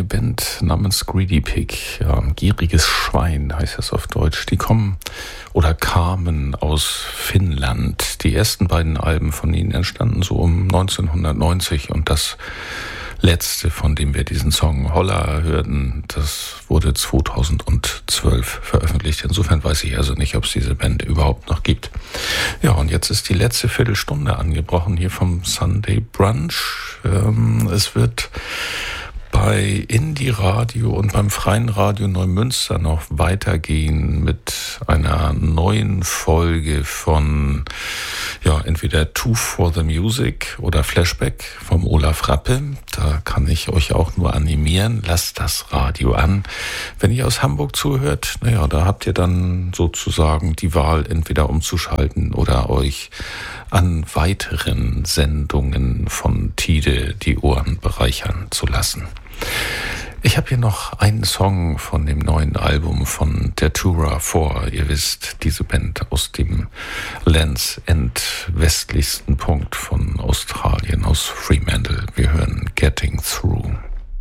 eine Band namens Greedy Pig, ja, gieriges Schwein heißt das auf Deutsch. Die kommen oder kamen aus Finnland. Die ersten beiden Alben von ihnen entstanden so um 1990 und das letzte, von dem wir diesen Song Holla hörten, das wurde 2012 veröffentlicht. Insofern weiß ich also nicht, ob es diese Band überhaupt noch gibt. Ja, und jetzt ist die letzte Viertelstunde angebrochen hier vom Sunday Brunch. Es wird bei Indie Radio und beim Freien Radio Neumünster noch weitergehen mit einer neuen Folge von entweder Two for the Music oder Flashback vom Olaf Rappe. Da kann ich euch auch nur animieren, lasst das Radio an. Wenn ihr aus Hamburg zuhört, da habt ihr dann sozusagen die Wahl, entweder umzuschalten oder euch an weiteren Sendungen von Tide die Ohren bereichern zu lassen. Ich habe hier noch einen Song von dem neuen Album von Datura vor. Ihr wisst, diese Band aus dem Lands End westlichsten Punkt von Australien, aus Fremantle. Wir hören Getting Through.